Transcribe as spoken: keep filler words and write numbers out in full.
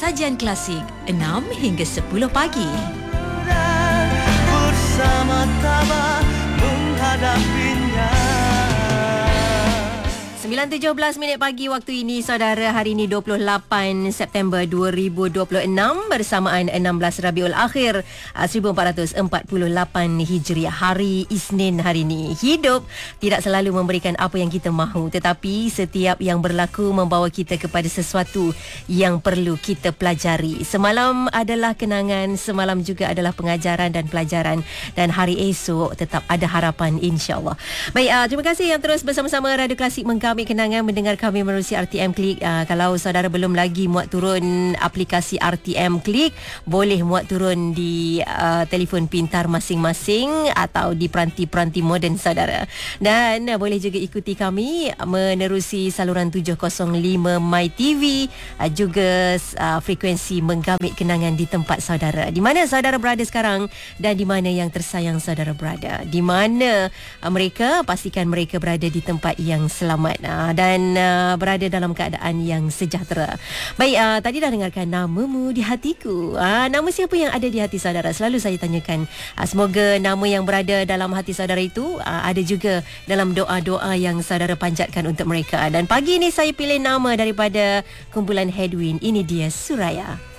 sajian klasik enam hingga sepuluh pagi. Bersama tabah menghadapinya. sembilan tujuh belas minit pagi waktu ini, saudara. Hari ini dua puluh lapan September dua ribu dua puluh enam bersamaan enam belas Rabiul Akhir seribu empat ratus empat puluh lapan Hijriah. Hari Isnin hari ini. Hidup tidak selalu memberikan apa yang kita mahu, tetapi setiap yang berlaku membawa kita kepada sesuatu yang perlu kita pelajari. Semalam adalah kenangan, semalam juga adalah pengajaran dan pelajaran, dan hari esok tetap ada harapan, insya-Allah. Baik, uh, terima kasih yang terus bersama-sama Radio Klasik Mengkami kenangan mendengar kami menerusi R T M Klik. Uh, kalau saudara belum lagi muat turun aplikasi R T M Klik, boleh muat turun di uh, telefon pintar masing-masing atau di peranti-peranti moden saudara. Dan uh, boleh juga ikuti kami menerusi saluran tujuh kosong lima My T V, uh, juga uh, frekuensi Menggamit Kenangan di tempat saudara. Di mana saudara berada sekarang dan di mana yang tersayang saudara berada. Di mana uh, mereka, pastikan mereka berada di tempat yang selamat dan uh, berada dalam keadaan yang sejahtera. Baik, uh, tadi dah dengarkan Namamu di Hatiku. Uh, nama siapa yang ada di hati saudara? Selalu saya tanyakan. Uh, semoga nama yang berada dalam hati saudara itu uh, ada juga dalam doa-doa yang saudara panjatkan untuk mereka. Dan pagi ini saya pilih nama daripada kumpulan Headwind. Ini dia, Suraya.